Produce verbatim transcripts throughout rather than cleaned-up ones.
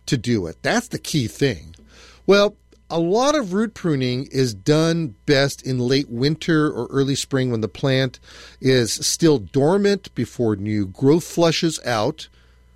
to do it. That's the key thing. Well, a lot of root pruning is done best in late winter or early spring when the plant is still dormant before new growth flushes out,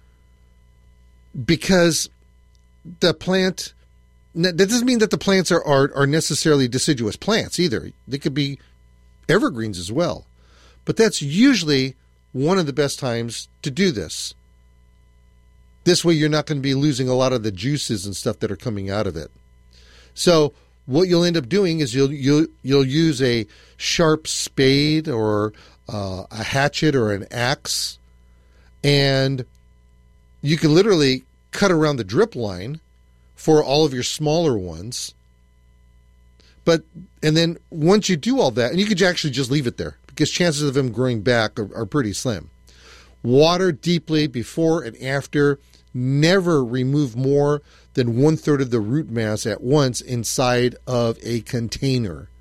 because the plant, that doesn't mean that the plants are, are, are necessarily deciduous plants either. They could be evergreens as well. But that's usually one of the best times to do this. This way you're not going to be losing a lot of the juices and stuff that are coming out of it. So what you'll end up doing is you'll you'll you'll use a sharp spade or uh, a hatchet or an axe, and you can literally cut around the drip line for all of your smaller ones. But and then once you do all that, and you could actually just leave it there because chances of them growing back are, are pretty slim. Water deeply before and after. Never remove more than one third of the root mass at once inside of a container.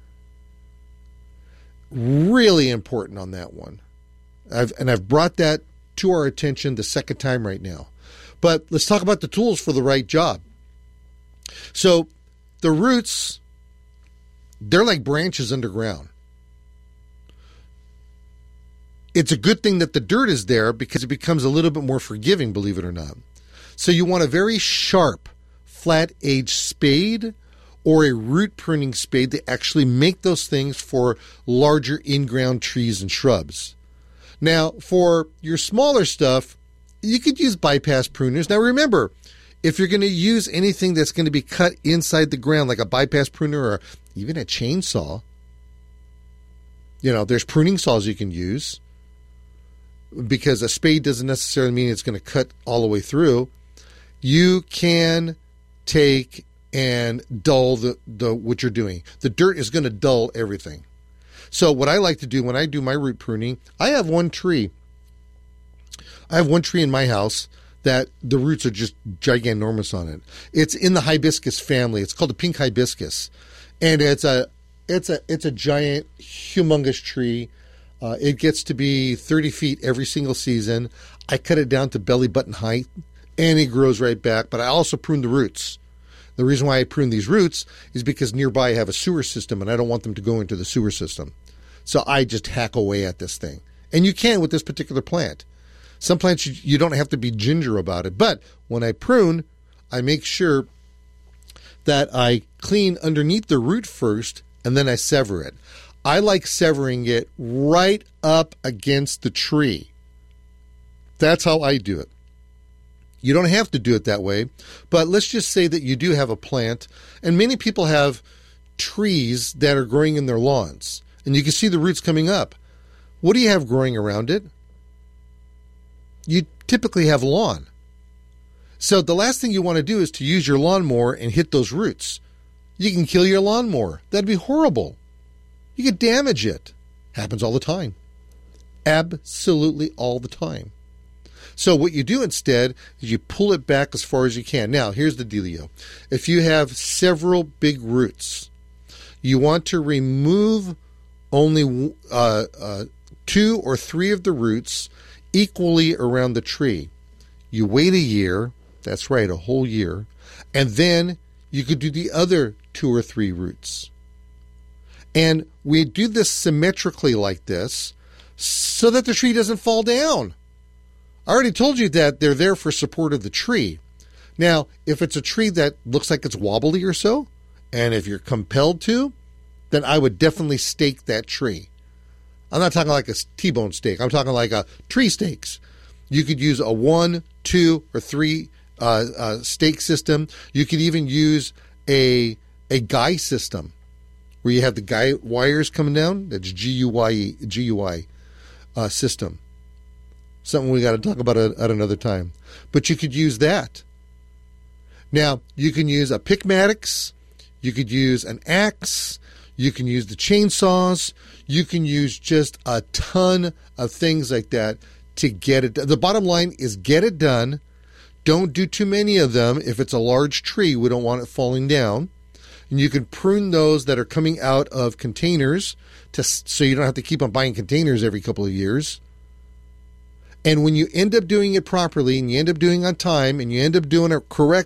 Really important on that one. I've, and I've brought that to our attention the second time right now. But let's talk about the tools for the right job. So the roots, they're like branches underground. It's a good thing that the dirt is there because it becomes a little bit more forgiving, believe it or not. So you want a very sharp, flat-edged spade or a root pruning spade to actually make those things for larger in-ground trees and shrubs. Now, for your smaller stuff, you could use bypass pruners. Now, remember, if you're going to use anything that's going to be cut inside the ground, like a bypass pruner or even a chainsaw, you know, there's pruning saws you can use because a spade doesn't necessarily mean it's going to cut all the way through. You can take and dull the, the what you're doing. The dirt is going to dull everything. So what I like to do when I do my root pruning, I have one tree. I have one tree in my house that the roots are just giganormous on it. It's in the hibiscus family. It's called the pink hibiscus. And it's a it's a it's a giant, humongous tree. Uh, it gets to be thirty feet every single season. I cut it down to belly button height, and it grows right back. But I also prune the roots. The reason why I prune these roots is because nearby I have a sewer system, and I don't want them to go into the sewer system. So I just hack away at this thing. And you can with this particular plant. Some plants, you, you don't have to be ginger about it. But when I prune, I make sure that I clean underneath the root first, and then I sever it. I like severing it right up against the tree. That's how I do it. You don't have to do it that way, but let's just say that you do have a plant, and many people have trees that are growing in their lawns, and you can see the roots coming up. What do you have growing around it? You typically have lawn. So the last thing you want to do is to use your lawnmower and hit those roots. You can kill your lawnmower. That'd be horrible. You could damage it. Happens all the time. Absolutely all the time. So what you do instead is you pull it back as far as you can. Now, here's the dealio. If you have several big roots, you want to remove only uh, uh, two or three of the roots equally around the tree. You wait a year, that's right, a whole year, and then you could do the other two or three roots. And we do this symmetrically like this so that the tree doesn't fall down. I already told you that they're there for support of the tree. Now, if it's a tree that looks like it's wobbly or so, and if you're compelled to, then I would definitely stake that tree. I'm not talking like a T-bone stake. I'm talking like a tree stakes. You could use a one, two, or three uh, uh, stake system. You could even use a a guy system where you have the guy wires coming down. That's G U Y E, G U I uh, system. Something we got to talk about at another time. But you could use that. Now, you can use a Pickmatics. You could use an axe. You can use the chainsaws. You can use just a ton of things like that to get it done. The bottom line is get it done. Don't do too many of them. If it's a large tree, we don't want it falling down. And you can prune those that are coming out of containers to, so you don't have to keep on buying containers every couple of years. And when you end up doing it properly and you end up doing it on time and you end up doing it correctly,